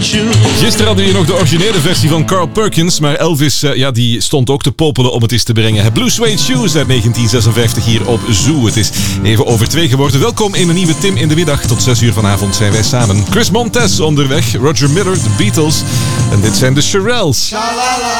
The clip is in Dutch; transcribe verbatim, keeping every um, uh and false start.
suede shoes. Gisteren hadden we nog de originele versie van Carl Perkins, maar Elvis uh, ja, die stond ook te popelen om het eens te brengen. Het Blue Suede Shoes uit negentien zesenvijftig hier op Zoo. Het is even over twee geworden. Welkom in een nieuwe Tim in de middag. Tot zes uur vanavond zijn wij samen. Chris Montez onderweg, Roger Miller, The Beatles en dit zijn de Shirelles. Sha-la-la.